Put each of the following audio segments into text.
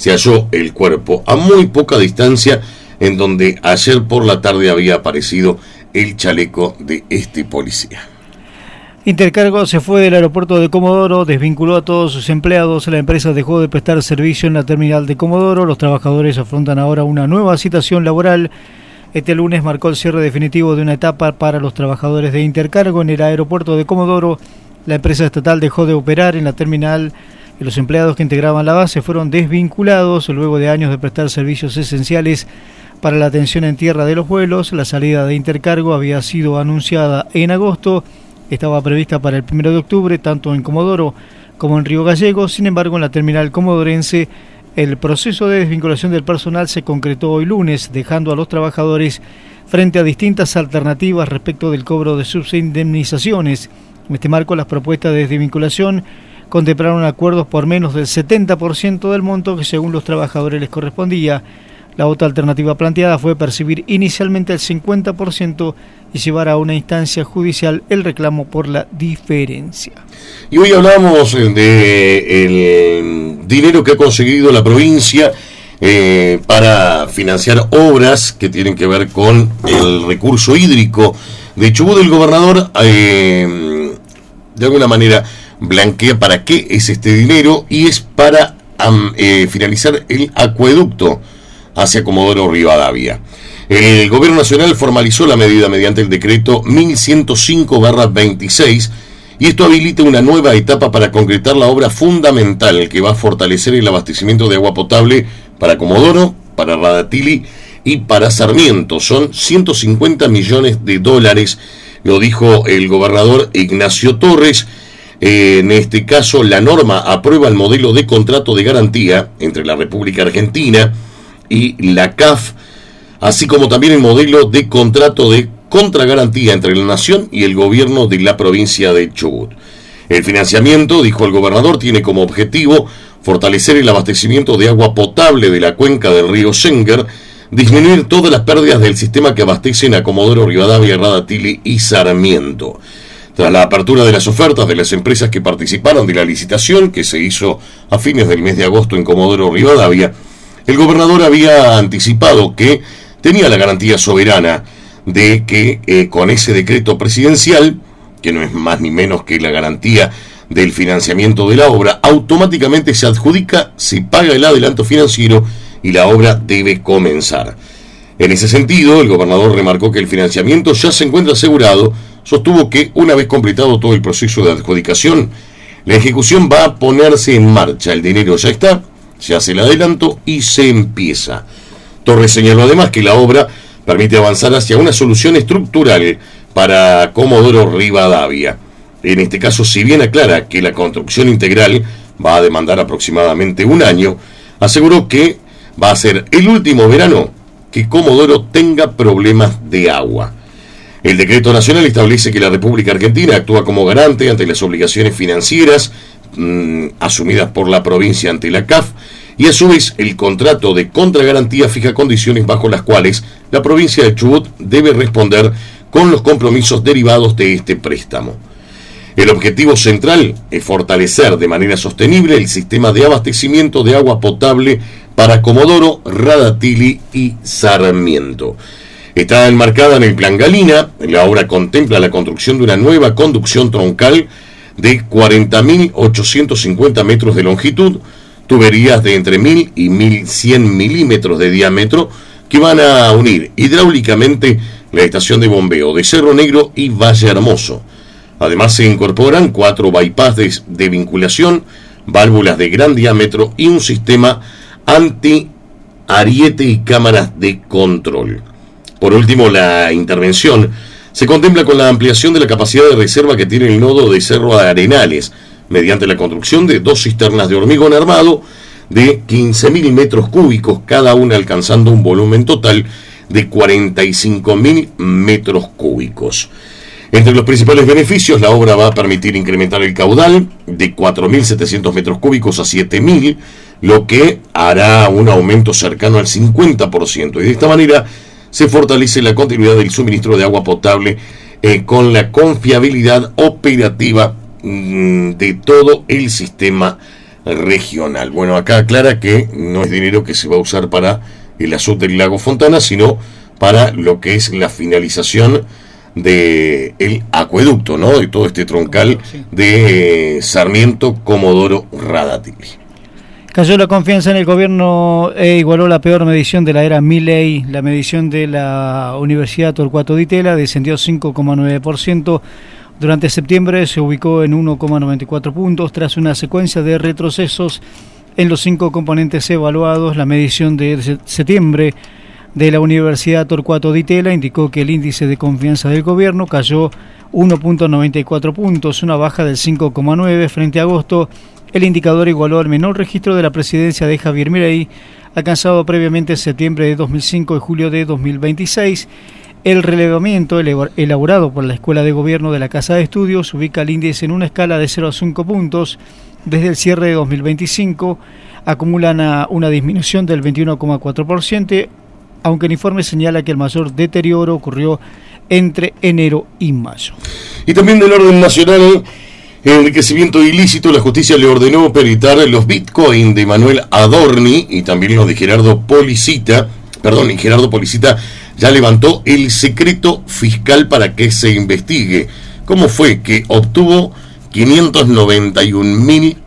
se halló el cuerpo a muy poca distancia en donde ayer por la tarde había aparecido el chaleco de este policía. Intercargo se fue del aeropuerto de Comodoro, desvinculó a todos sus empleados, la empresa dejó de prestar servicio en la terminal de Comodoro, los trabajadores afrontan ahora una nueva situación laboral. Este lunes marcó el cierre definitivo de una etapa para los trabajadores de Intercargo en el aeropuerto de Comodoro. La empresa estatal dejó de operar en la terminal y los empleados que integraban la base fueron desvinculados luego de años de prestar servicios esenciales para la atención en tierra de los vuelos. La salida de Intercargo había sido anunciada en agosto. Estaba prevista para el 1 de octubre, tanto en Comodoro como en Río Gallegos. Sin embargo, en la terminal comodorense, el proceso de desvinculación del personal se concretó hoy lunes, dejando a los trabajadores frente a distintas alternativas respecto del cobro de sus indemnizaciones. En este marco, las propuestas de desvinculación contemplaron acuerdos por menos del 70% del monto que según los trabajadores les correspondía. La otra alternativa planteada fue percibir inicialmente el 50% y llevar a una instancia judicial el reclamo por la diferencia. Y hoy hablamos de el dinero que ha conseguido la provincia para financiar obras que tienen que ver con el recurso hídrico de Chubut. El gobernador de alguna manera blanquea para qué es este dinero y es para finalizar el acueducto hacia Comodoro Rivadavia. El Gobierno Nacional formalizó la medida mediante el decreto 1105/26 y esto habilita una nueva etapa para concretar la obra fundamental que va a fortalecer el abastecimiento de agua potable para Comodoro, para Radatili y para Sarmiento. Son 150 millones de dólares, lo dijo el gobernador Ignacio Torres. En este caso, la norma aprueba el modelo de contrato de garantía entre la República Argentina y la CAF, así como también el modelo de contrato de contragarantía entre la Nación y el gobierno de la provincia de Chubut. El financiamiento, dijo el gobernador, tiene como objetivo fortalecer el abastecimiento de agua potable de la cuenca del río Senger, disminuir todas las pérdidas del sistema que abastecen a Comodoro Rivadavia, Radatili y Sarmiento. Tras la apertura de las ofertas de las empresas que participaron de la licitación, que se hizo a fines del mes de agosto en Comodoro Rivadavia, el gobernador había anticipado que tenía la garantía soberana de que con ese decreto presidencial, que no es más ni menos que la garantía del financiamiento de la obra, automáticamente se adjudica, se paga el adelanto financiero y la obra debe comenzar. En ese sentido, el gobernador remarcó que el financiamiento ya se encuentra asegurado, sostuvo que una vez completado todo el proceso de adjudicación, la ejecución va a ponerse en marcha, el dinero ya está, se hace el adelanto y se empieza. Torres señaló además que la obra permite avanzar hacia una solución estructural para Comodoro Rivadavia. En este caso, si bien aclara que la construcción integral va a demandar aproximadamente un año, aseguró que va a ser el último verano que Comodoro tenga problemas de agua. El decreto nacional establece que la República Argentina actúa como garante ante las obligaciones financieras asumidas por la provincia ante la CAF, y a su vez el contrato de contragarantía fija condiciones bajo las cuales la provincia de Chubut debe responder con los compromisos derivados de este préstamo. El objetivo central es fortalecer de manera sostenible el sistema de abastecimiento de agua potable para Comodoro, Radatili y Sarmiento. Está enmarcada en el Plan Galina. La obra contempla la construcción de una nueva conducción troncal de 40.850 metros de longitud, tuberías de entre 1.000 y 1.100 milímetros de diámetro que van a unir hidráulicamente la estación de bombeo de Cerro Negro y Valle Hermoso. Además se incorporan 4 bypass de vinculación, válvulas de gran diámetro y un sistema anti-ariete y cámaras de control. Por último, la intervención se contempla con la ampliación de la capacidad de reserva que tiene el nodo de Cerro Arenales, mediante la construcción de 2 cisternas de hormigón armado de 15.000 metros cúbicos, cada una alcanzando un volumen total de 45.000 metros cúbicos. Entre los principales beneficios, la obra va a permitir incrementar el caudal de 4.700 metros cúbicos a 7.000, lo que hará un aumento cercano al 50%, y de esta manera se fortalece la continuidad del suministro de agua potable con la confiabilidad operativa de todo el sistema regional. Bueno, acá aclara que no es dinero que se va a usar para el azul del lago Fontana, sino para lo que es la finalización de el acueducto, ¿no? De todo este troncal de Sarmiento, Comodoro, Radatili. Cayó la confianza en el gobierno e igualó la peor medición de la era Milei. La medición de la Universidad Torcuato Di Tella descendió 5,9%. Durante septiembre se ubicó en 1,94 puntos tras una secuencia de retrocesos en los 5 componentes evaluados. La medición de septiembre de la Universidad Torcuato Di Tella indicó que el índice de confianza del gobierno cayó 1,94 puntos, una baja del 5,9 frente a agosto. El indicador igualó al menor registro de la presidencia de Javier Milei, alcanzado previamente en septiembre de 2005 y julio de 2026. El relevamiento elaborado por la Escuela de Gobierno de la Casa de Estudios ubica el índice en una escala de 0 a 5 puntos. Desde el cierre de 2025 acumulan una disminución del 21,4%, aunque el informe señala que el mayor deterioro ocurrió entre enero y mayo. Y también del orden nacional, enriquecimiento ilícito, la justicia le ordenó peritar los bitcoins de Manuel Adorni y también los de Gerardo Policita. Y Gerardo Policita ya levantó el secreto fiscal para que se investigue cómo fue que obtuvo $591,000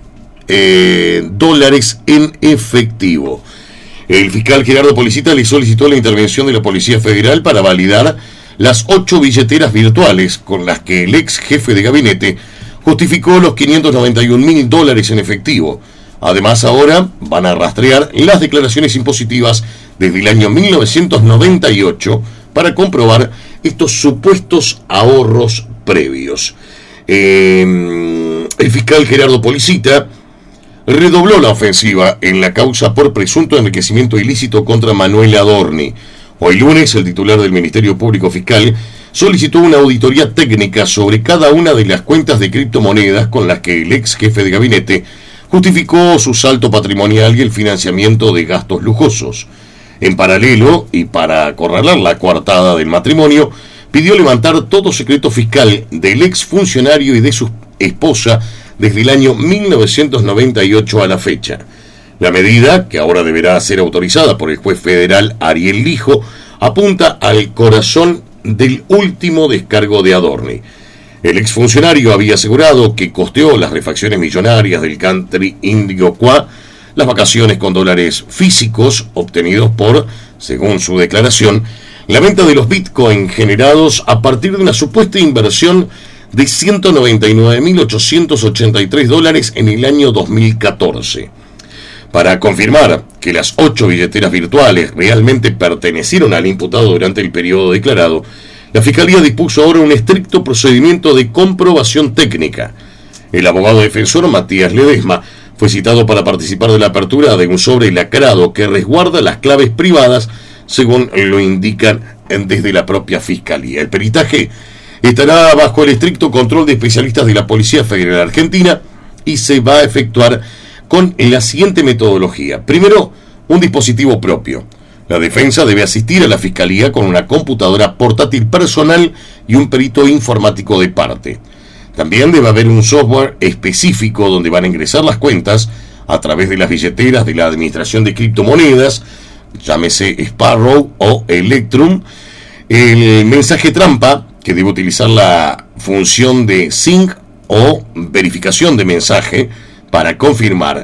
en efectivo. El fiscal Gerardo Policita le solicitó la intervención de la Policía Federal para validar las 8 billeteras virtuales con las que el ex jefe de gabinete justificó los $591,000 en efectivo. Además, ahora van a rastrear las declaraciones impositivas desde el año 1998 para comprobar estos supuestos ahorros previos. El fiscal Gerardo Policita redobló la ofensiva en la causa por presunto enriquecimiento ilícito contra Manuel Adorni. Hoy lunes, el titular del Ministerio Público Fiscal solicitó una auditoría técnica sobre cada una de las cuentas de criptomonedas con las que el ex jefe de gabinete justificó su salto patrimonial y el financiamiento de gastos lujosos. En paralelo, y para acorralar la coartada del matrimonio, pidió levantar todo secreto fiscal del ex funcionario y de su esposa desde el año 1998 a la fecha. La medida, que ahora deberá ser autorizada por el juez federal Ariel Lijo, apunta al corazón del último descargo de Adorni. El exfuncionario había asegurado que costeó las refacciones millonarias del country indio Qua, las vacaciones con dólares físicos obtenidos por, según su declaración, la venta de los bitcoins generados a partir de una supuesta inversión de $199,883 en el año 2014. Para confirmar que las 8 billeteras virtuales realmente pertenecieron al imputado durante el periodo declarado, la Fiscalía dispuso ahora un estricto procedimiento de comprobación técnica. El abogado defensor Matías Ledesma fue citado para participar de la apertura de un sobre lacrado que resguarda las claves privadas, según lo indican desde la propia Fiscalía. El peritaje estará bajo el estricto control de especialistas de la Policía Federal Argentina y se va a efectuar con la siguiente metodología. Primero, un dispositivo propio. La defensa debe asistir a la Fiscalía con una computadora portátil personal y un perito informático de parte. También debe haber un software específico donde van a ingresar las cuentas a través de las billeteras de la Administración de Criptomonedas, llámese Sparrow o Electrum, el mensaje trampa, que debe utilizar la función de sync o verificación de mensaje para confirmar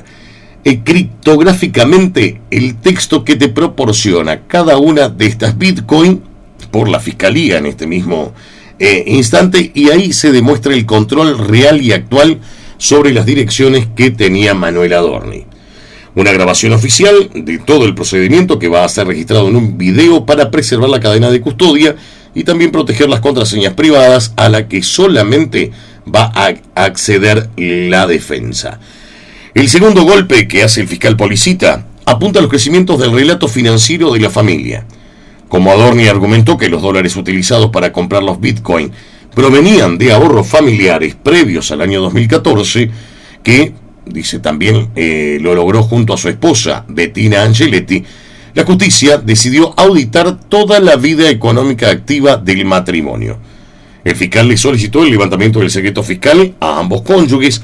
criptográficamente el texto que te proporciona cada una de estas bitcoins por la Fiscalía en este mismo instante, y ahí se demuestra el control real y actual sobre las direcciones que tenía Manuel Adorni. Una grabación oficial de todo el procedimiento que va a ser registrado en un video para preservar la cadena de custodia y también proteger las contraseñas privadas a la que solamente va a acceder la defensa. El segundo golpe que hace el fiscal Policita apunta a los crecimientos del relato financiero de la familia. Como Adorni argumentó que los dólares utilizados para comprar los bitcoins provenían de ahorros familiares previos al año 2014, que, dice también, lo logró junto a su esposa, Bettina Angeletti, la justicia decidió auditar toda la vida económica activa del matrimonio. El fiscal le solicitó el levantamiento del secreto fiscal a ambos cónyuges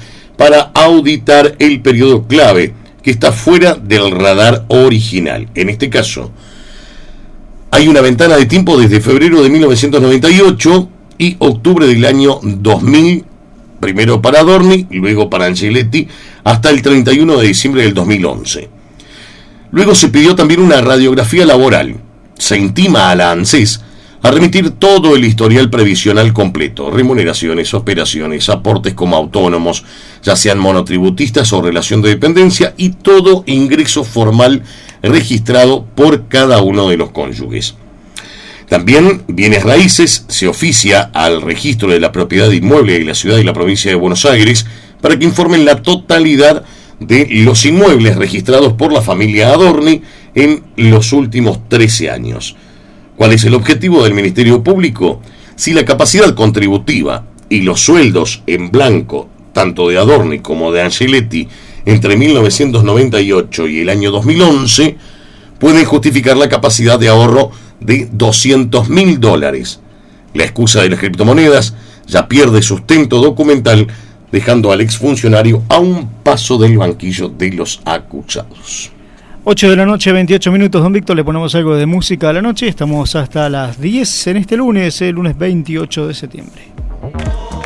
para auditar el periodo clave que está fuera del radar original. En este caso, hay una ventana de tiempo desde febrero de 1998 y octubre del año 2000, primero para Adorni, luego para Angeletti, hasta el 31 de diciembre del 2011. Luego se pidió también una radiografía laboral. Se intima a la ANSES a remitir todo el historial previsional completo, remuneraciones, operaciones, aportes como autónomos, ya sean monotributistas o relación de dependencia, y todo ingreso formal registrado por cada uno de los cónyuges. También bienes raíces, se oficia al registro de la propiedad inmueble de la ciudad y la provincia de Buenos Aires para que informen la totalidad de los inmuebles registrados por la familia Adorni en los últimos 13 años. ¿Cuál es el objetivo del Ministerio Público? Si la capacidad contributiva y los sueldos en blanco, tanto de Adorni como de Angeletti, entre 1998 y el año 2011, pueden justificar la capacidad de ahorro de $200.000. La excusa de las criptomonedas ya pierde sustento documental, dejando al exfuncionario a un paso del banquillo de los acusados. 8 de la noche, 28 minutos, don Víctor, le ponemos algo de música a la noche. Estamos hasta las 10 en este lunes, el lunes 28 de septiembre.